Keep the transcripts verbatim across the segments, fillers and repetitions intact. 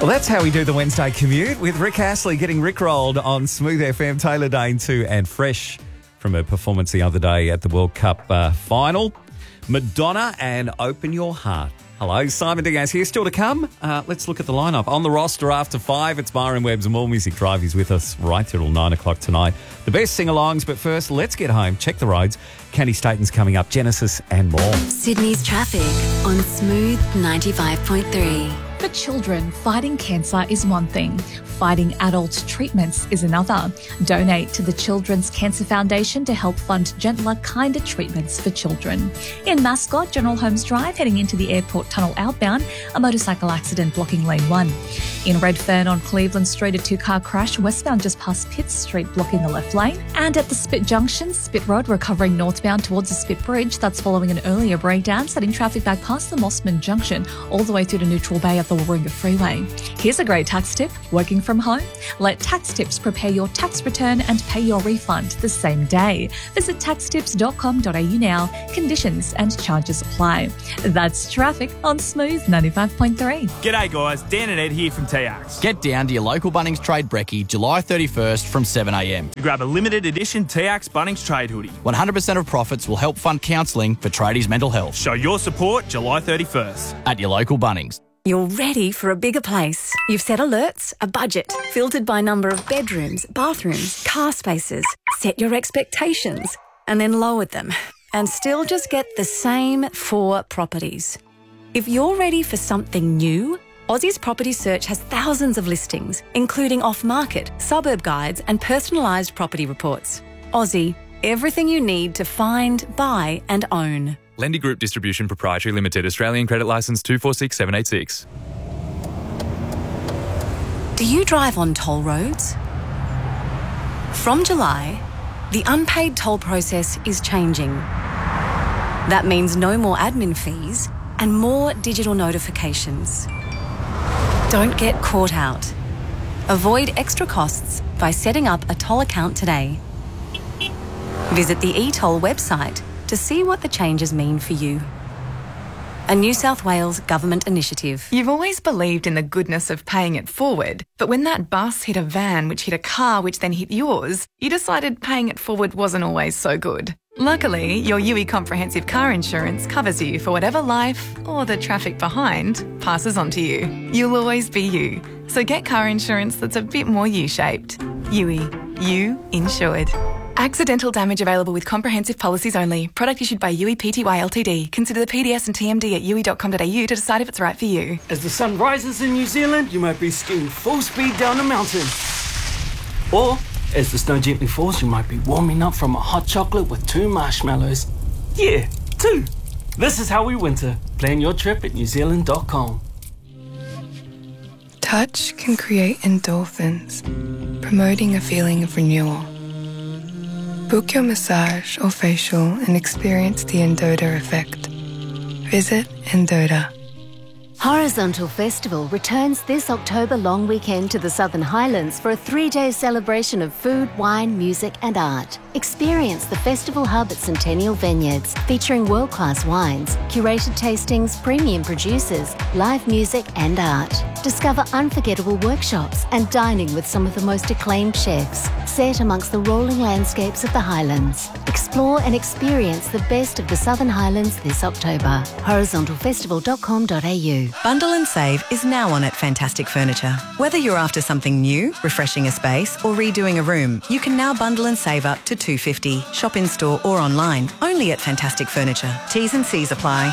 Well, that's how we do the Wednesday commute with Rick Astley getting rickrolled on Smooth F M. Taylor Dane too, and fresh from her performance the other day at the World Cup uh, final. Madonna and Open Your Heart. Hello, Simon Diaz here. Still to come. Uh, let's look at the lineup. On the roster after five, it's Byron Webb's More Music Drive. He's with us right till nine o'clock tonight. The best sing-alongs, but first, let's get home, check the roads. Candy Staten's coming up, Genesis and more. Sydney's traffic on Smooth ninety-five point three. For children, fighting cancer is one thing. Fighting adult treatments is another. Donate to the Children's Cancer Foundation to help fund gentler, kinder treatments for children. In Mascot, General Holmes Drive, heading into the airport tunnel outbound, a motorcycle accident blocking lane one. In Redfern on Cleveland Street, a two-car crash westbound just past Pitt Street blocking the left lane. And at the Spit Junction, Spit Road recovering northbound towards the Spit Bridge. That's following an earlier breakdown, setting traffic back past the Mossman Junction all the way through to Neutral Bay at the Warringah Freeway. Here's a great tax tip. Working from home? Let Tax Tips prepare your tax return and pay your refund the same day. Visit tax tips dot com dot a u now. Conditions and charges apply. That's traffic on Smooth ninety-five point three. G'day guys, Dan and Ed here from T Axe. Get down to your local Bunnings Trade Brekkie July thirty-first from seven a m. Grab a limited edition T Axe Bunnings Trade hoodie. one hundred percent of profits will help fund counselling for tradies' mental health. Show your support July thirty-first. At your local Bunnings. You're ready for a bigger place. You've set alerts, a budget, filtered by number of bedrooms, bathrooms, car spaces, set your expectations, and then lowered them, and still just get the same four properties. If you're ready for something new, Aussie's Property Search has thousands of listings, including off-market, suburb guides, and personalised property reports. Aussie, everything you need to find, buy, and own. Lendy Group Distribution Proprietary Limited, Australian Credit Licence two four six seven eight six. Do you drive on toll roads? From July, the unpaid toll process is changing. That means no more admin fees and more digital notifications. Don't get caught out. Avoid extra costs by setting up a toll account today. Visit the e-toll website to see what the changes mean for you. A New South Wales government initiative. You've always believed in the goodness of paying it forward, but when that bus hit a van which hit a car which then hit yours, you decided paying it forward wasn't always so good. Luckily, your U I Comprehensive Car Insurance covers you for whatever life, or the traffic behind, passes on to you. You'll always be you. So get car insurance that's a bit more U-shaped. U I. You insured. Accidental damage available with comprehensive policies only. Product issued by U I Pty Ltd. Consider the P D S and T M D at u i dot com dot a u to decide if it's right for you. As the sun rises in New Zealand, you might be skiing full speed down a mountain. Or, as the snow gently falls, you might be warming up from a hot chocolate with two marshmallows. Yeah, two. This is how we winter. Plan your trip at new zealand dot com. Touch can create endorphins, promoting a feeling of renewal. Book your massage or facial and experience the Endota effect. Visit Endota. Horizontal Festival returns this October long weekend to the Southern Highlands for a three-day celebration of food, wine, music and art. Experience the festival hub at Centennial Vineyards, featuring world-class wines, curated tastings, premium producers, live music and art. Discover unforgettable workshops and dining with some of the most acclaimed chefs, set amongst the rolling landscapes of the Highlands. Explore and experience the best of the Southern Highlands this October. horizontal festival dot com dot a u. Bundle and Save is now on at Fantastic Furniture. Whether you're after something new, refreshing a space or redoing a room, you can now bundle and save up to two dollars fifty. Shop in store or online, only at Fantastic Furniture. T's and C's apply.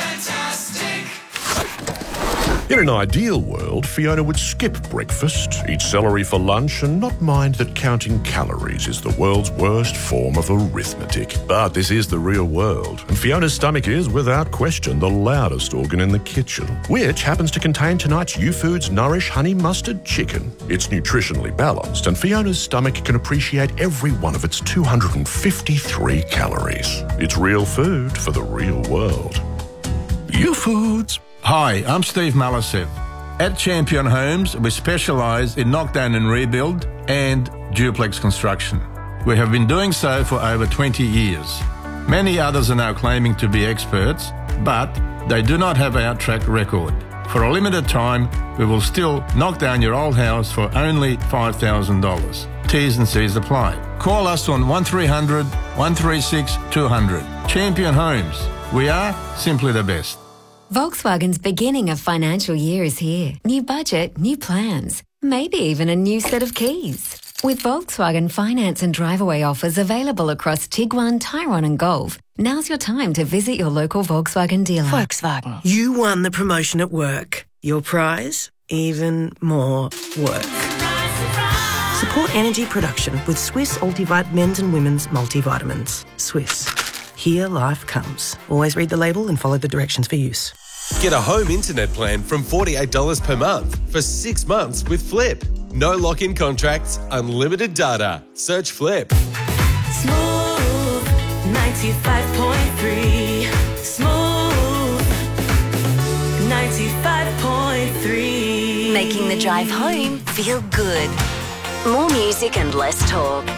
In an ideal world, Fiona would skip breakfast, eat celery for lunch, and not mind that counting calories is the world's worst form of arithmetic. But this is the real world, and Fiona's stomach is, without question, the loudest organ in the kitchen, which happens to contain tonight's U-Foods Nourish Honey Mustard Chicken. It's nutritionally balanced, and Fiona's stomach can appreciate every one of its two hundred fifty-three calories. It's real food for the real world. U-Foods. Hi, I'm Steve Malisev. At Champion Homes, we specialise in knockdown and rebuild and duplex construction. We have been doing so for over twenty years. Many others are now claiming to be experts, but they do not have our track record. For a limited time, we will still knock down your old house for only five thousand dollars. T's and C's apply. Call us on one three hundred, one three six, two hundred. Champion Homes. We are simply the best. Volkswagen's beginning of financial year is here. New budget, new plans, maybe even a new set of keys. With Volkswagen finance and drive-away offers available across Tiguan, Tyrone and Golf, now's your time to visit your local Volkswagen dealer. Volkswagen. You won the promotion at work. Your prize? Even more work. Support energy production with Swiss Ultivite men's and women's multivitamins. Swiss. Here life comes. Always read the label and follow the directions for use. Get a home internet plan from forty-eight dollars per month for six months with Flip. No lock-in contracts, unlimited data. Search Flip. Smooth ninety-five point three. Smooth ninety-five point three. Making the drive home feel good. More music and less talk.